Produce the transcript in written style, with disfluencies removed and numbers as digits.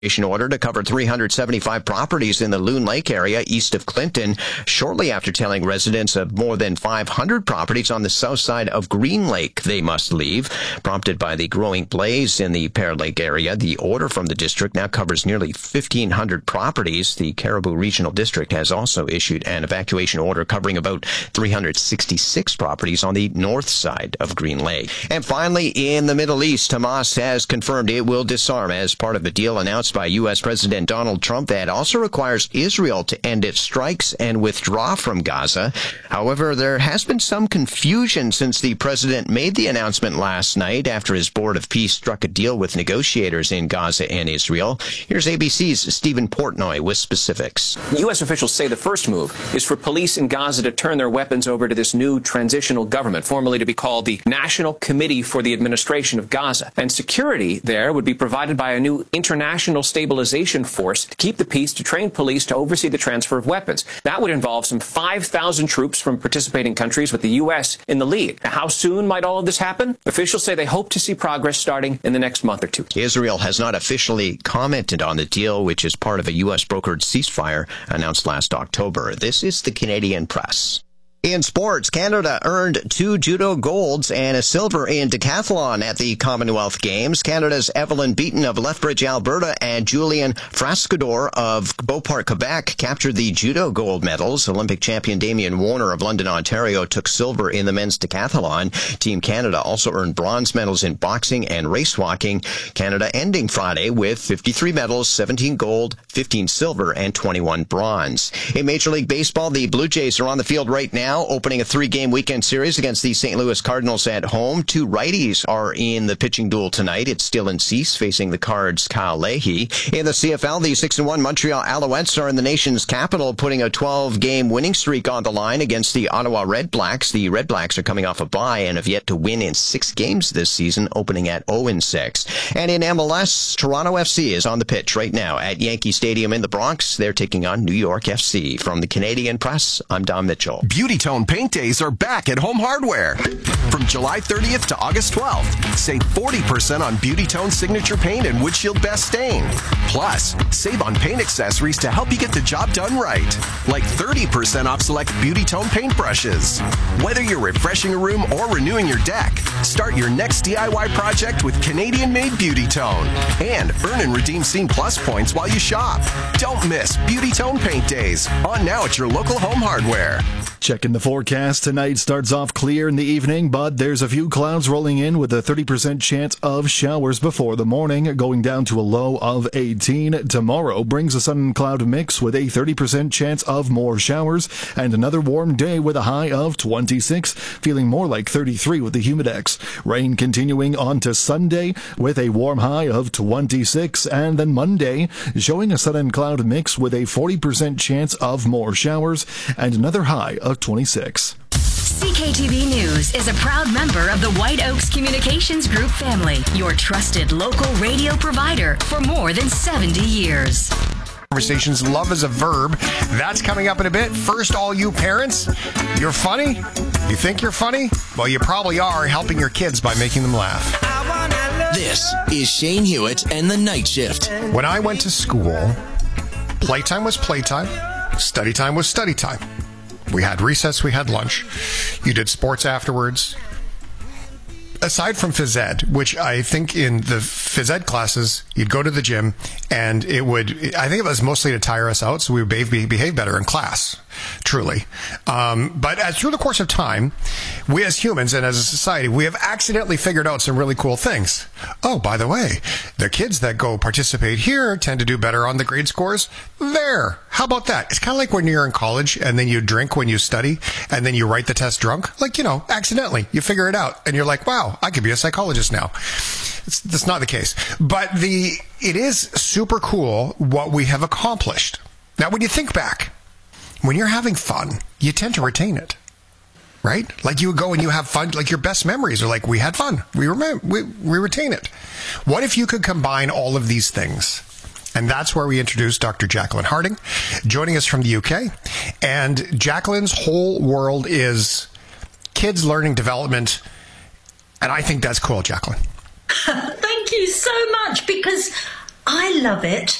order to cover 375 properties in the Loon Lake area east of Clinton, shortly after telling residents of more than 500 properties on the south side of Green Lake they must leave. Prompted by the growing blaze in the Pear Lake area, the order from the district now covers nearly 1,500 properties. The Caribou Regional District has also issued an evacuation order covering about 366 properties on the north side of Green Lake. And finally, in the Middle East, Hamas has confirmed it will disarm as part of a deal announced by U.S. President Donald Trump that also requires Israel to end its strikes and withdraw from Gaza. However, there has been some confusion since the president made the announcement last night after his Board of Peace struck a deal with negotiators in Gaza and Israel. Here's ABC's Stephen Portnoy with specifics. U.S. officials say the first move is for police in Gaza to turn their weapons over to this new transitional government, formerly to be called the National Committee for the Administration of Gaza. And security there would be provided by a new international stabilization force to keep the peace, to train police to oversee the transfer of weapons. That would involve some 5,000 troops from participating countries, with the U.S. in the lead. Now, how soon might all of this happen? Officials say they hope to see progress starting in the next month or two. Israel has not officially commented on the deal, which is part of a U.S. brokered ceasefire announced last October. This is the Canadian Press. In sports, Canada earned 2 judo golds and a silver in decathlon at the Commonwealth Games. Canada's Evelyn Beaton of Lethbridge, Alberta, and Julian Frascador of Beauport, Quebec captured the judo gold medals. Olympic champion Damian Warner of London, Ontario took silver in the men's decathlon. Team Canada also earned bronze medals in boxing and race walking. Canada ending Friday with 53 medals, 17 gold, 15 silver, and 21 bronze. In Major League Baseball, the Blue Jays are on the field right now, opening a 3-game weekend series against the St. Louis Cardinals at home. 2 righties are in the pitching duel tonight. It's Dylan Cease facing the Cards' Kyle Leahy. In the CFL, the 6-1 Montreal Alouettes are in the nation's capital, putting a 12-game winning streak on the line against the Ottawa Red Blacks. The Red Blacks are coming off a bye and have yet to win in 6 games this season, opening at 0-6. And in MLS, Toronto FC is on the pitch right now at Yankee Stadium in the Bronx. They're taking on New York FC. From the Canadian Press, I'm Don Mitchell. Beauty Tone Paint Days are back at Home Hardware. From July 30th to August 12th, save 40% on Beauty Tone Signature Paint and Windshield Best Stain. Plus, save on paint accessories to help you get the job done right. Like 30% off select Beauty Tone paint brushes. Whether you're refreshing a room or renewing your deck, start your next DIY project with Canadian-made Beauty Tone. And earn and redeem Scene Plus points while you shop. Don't miss Beauty Tone Paint Days. On now at your local Home Hardware. Checking the forecast, tonight starts off clear in the evening, but there's a few clouds rolling in with a 30% chance of showers before the morning, going down to a low of 18. Tomorrow brings a sun and cloud mix with a 30% chance of more showers, and another warm day with a high of 26, feeling more like 33 with the humidex. Rain continuing on to Sunday with a warm high of 26, and then Monday showing a sun and cloud mix with a 40% chance of more showers, and another high of 26. CKTV News is a proud member of the White Oaks Communications Group family, your trusted local radio provider for more than 70 years. Conversations, love is a verb. That's coming up in a bit. First, all you parents, you're funny? You think you're funny? Well, you probably are, helping your kids by making them laugh. This is Shane Hewitt and the Night Shift. When I went to school, playtime was playtime, study time was study time. We had recess, we had lunch. You did sports afterwards. Aside from phys ed, which I think in the phys ed classes, you'd go to the gym and I think it was mostly to tire us out so we would behave better in class, truly. But through the course of time, we as humans and as a society, we have accidentally figured out some really cool things. Oh, by the way, the kids that go participate here tend to do better on the grade scores there. How about that? It's kind of like when you're in college and then you drink when you study and then you write the test drunk. Like, accidentally, you figure it out and you're like, wow, I could be a psychologist now. That's not the case. But it is super cool what we have accomplished. Now, when you think back, when you're having fun, you tend to retain it, right? Like you would go and you have fun, like your best memories are like, we had fun. We retain it. What if you could combine all of these things? And that's where we introduce Dr. Jacqueline Harding, joining us from the UK. And Jacqueline's whole world is kids learning development. And I think that's cool, Jacqueline. Thank you so much, because I love it